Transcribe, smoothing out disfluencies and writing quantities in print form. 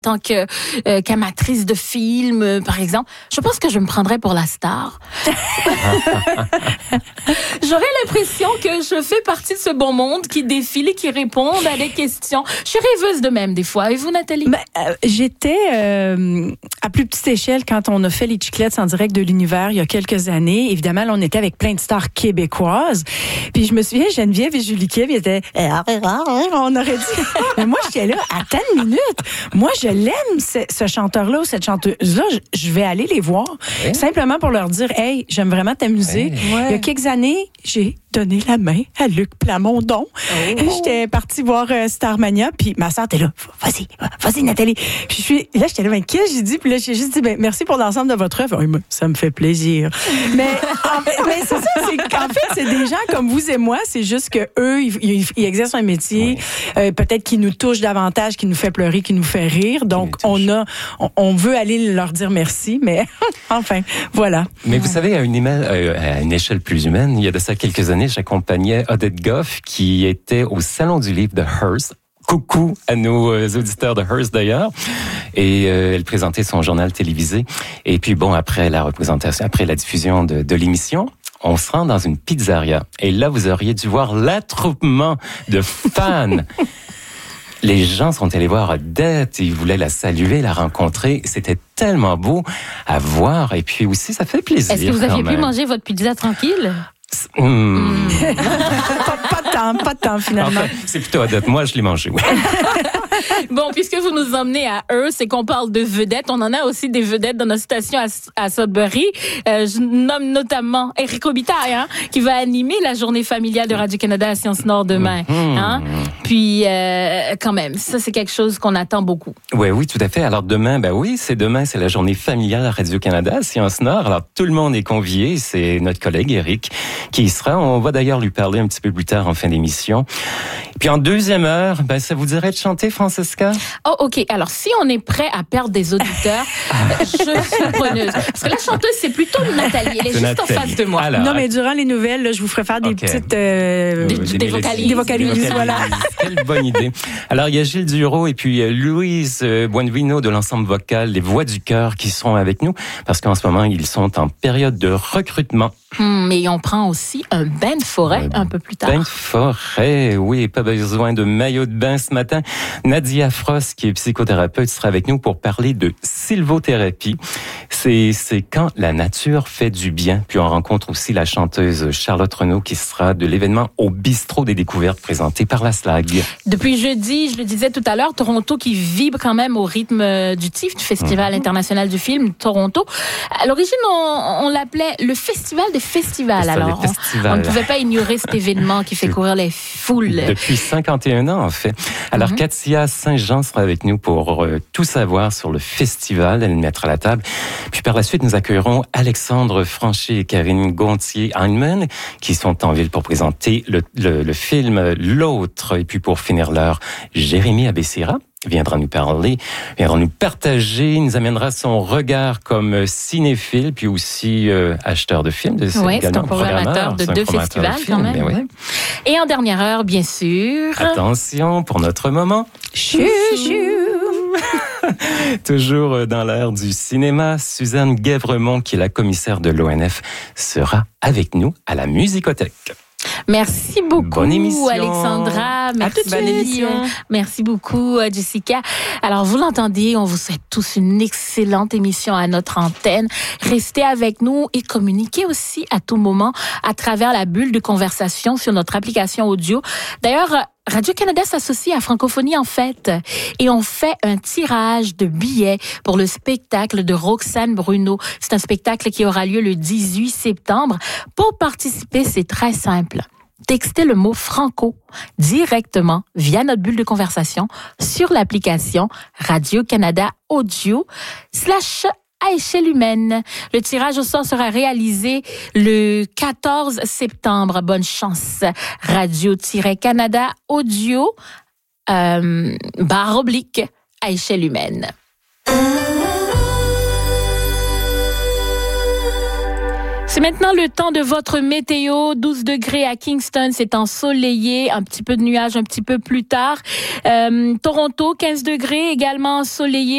tant qu'amatrice de films, par exemple, je pense que je me prendrais pour la star. J'aurais l'impression que je fais partie de ce bon monde qui défile et qui répond à des questions. Je suis rêveuse de même des fois. Et vous, Nathalie? J'étais à plus petite échelle quand on a fait les Chiclettes en direct de l'univers il y a quelques années. Évidemment, là, on était avec plein de stars québécoises. Puis je me souviens, Geneviève et Julie Kim étaient... On aurait dit... Mais moi, j'étais là, attends une minute. Moi, je l'aime, ce chanteur-là ou cette chanteuse-là. Je vais aller les voir. Oui. Simplement pour leur dire, hey, j'aime vraiment ta musique. Oui. Il y a quelques années, j'ai donné la main à Luc Plamondon. J'étais partie voir Starmania, puis ma soeur était là. Vas-y, Nathalie. Puis là, j'étais là, ben, qu'est-ce que j'ai dit? Puis là, j'ai juste dit, ben, merci pour l'ensemble de votre œuvre. Ça me fait plaisir. mais c'est ça, en fait, c'est des gens comme vous et moi, c'est juste que eux, ils exercent un métier, peut-être qui nous touche davantage, qui nous fait pleurer, qui nous fait rire. Donc, on veut aller leur dire merci, mais enfin, voilà. Mais vous savez, à une échelle plus humaine, il y a de ça quelques années, j'accompagnais Odette Goff, qui était au Salon du livre de Hearst. Coucou à nos auditeurs de Hearst d'ailleurs. Et elle présentait son journal télévisé. Et puis bon, après la représentation, après la diffusion de l'émission, on se rend dans une pizzeria. Et là, vous auriez dû voir l'attroupement de fans. Les gens sont allés voir Odette, ils voulaient la saluer, la rencontrer. C'était tellement beau à voir. Et puis aussi, ça fait plaisir. Est-ce que vous aviez pu manger votre pizza tranquille? Pas de temps finalement. Enfin, c'est plutôt Odette. Moi, je l'ai mangé, oui. Bon, puisque vous nous emmenez à eux, c'est qu'on parle de vedettes. On en a aussi des vedettes dans notre station à Sudbury. Je nomme notamment Éric Robitaille, qui va animer la journée familiale de Radio-Canada à Sciences Nord demain. Puis, quand même, ça, c'est quelque chose qu'on attend beaucoup. Oui, tout à fait. Alors demain, c'est la journée familiale à Radio-Canada à Sciences Nord. Alors tout le monde est convié. C'est notre collègue Éric qui y sera. On va d'ailleurs lui parler un petit peu plus tard en fin d'émission. Puis en deuxième heure, ça vous dirait de chanter, Francesca? Oh, OK. Alors, si on est prêt à perdre des auditeurs, je suis preneuse. Parce que la chanteuse, c'est plutôt Nathalie. Elle est juste en face de moi. Alors, non, mais durant les nouvelles, là, je vous ferai faire des petites... des vocalises, voilà. Quelle bonne idée. Alors, il y a Gilles Duro et puis Louise Buonvino de l'ensemble vocal Les Voix du Cœur qui seront avec nous parce qu'en ce moment, ils sont en période de recrutement. Mais on prend aussi un bain de forêt un peu plus tard. Bain de forêt, oui, pas besoin de maillot de bain ce matin. Nadia Frost, qui est psychothérapeute, sera avec nous pour parler de sylvothérapie. C'est quand la nature fait du bien. Puis on rencontre aussi la chanteuse Charlotte Renaud qui sera de l'événement au Bistrot des Découvertes présenté par la SLAG. Depuis jeudi, je le disais tout à l'heure, Toronto qui vibre quand même au rythme du TIFF, du Festival international du film Toronto. À l'origine, on l'appelait le Festival des festivals. Alors, on ne pouvait pas ignorer cet événement qui fait courir les foules. Depuis 51 ans, en fait. Alors, Katia Saint-Jean sera avec nous pour tout savoir sur le festival. Elle mettra la table. Puis par la suite, nous accueillerons Alexandre Franchi et Karine Gontier-Heinemann qui sont en ville pour présenter le film L'Autre. Et puis pour finir l'heure, Jérémy Abessira viendra nous parler, viendra nous partager, nous amènera son regard comme cinéphile, puis aussi acheteur de films. Oui, c'est un programmateur de 2 festivals quand même. Oui. Et en dernière heure, bien sûr... Attention pour notre moment. Chou. Toujours dans l'ère du cinéma, Suzanne Guèvremont, qui est la commissaire de l'ONF, sera avec nous à la Musicothèque. Merci beaucoup, bonne émission. Alexandra. Merci. Merci beaucoup, Jessica. Alors, vous l'entendez, on vous souhaite tous une excellente émission à notre antenne. Restez avec nous et communiquez aussi à tout moment à travers la bulle de conversation sur notre application audio. D'ailleurs, Radio-Canada s'associe à Francophonie en Fête et on fait un tirage de billets pour le spectacle de Roxane Bruno. C'est un spectacle qui aura lieu le 18 septembre. Pour participer, c'est très simple. Textez le mot Franco directement via notre bulle de conversation sur l'application Radio-Canada Audio / à échelle humaine. Le tirage au sort sera réalisé le 14 septembre. Bonne chance. Radio-Canada Audio / à échelle humaine. C'est maintenant le temps de votre météo. 12 degrés à Kingston, c'est ensoleillé. Un petit peu de nuages un petit peu plus tard. Toronto, 15 degrés, également ensoleillé.